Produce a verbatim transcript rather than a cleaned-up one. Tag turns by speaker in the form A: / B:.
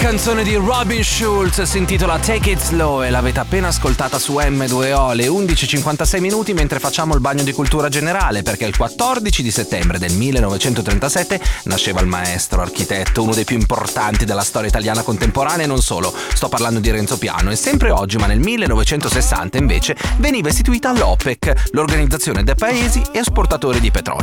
A: canzone di Robin Schulz si intitola Take It Slow e l'avete appena ascoltata su emme due o alle undici e cinquantasei minuti mentre facciamo il bagno di cultura generale, perché il quattordici di settembre del millenovecentotrentasette nasceva il maestro architetto, uno dei più importanti della storia italiana contemporanea e non solo. Sto parlando di Renzo Piano e sempre oggi, ma nel millenovecentosessanta invece, veniva istituita l'OPEC, l'Organizzazione dei Paesi Esportatori di Petrolio.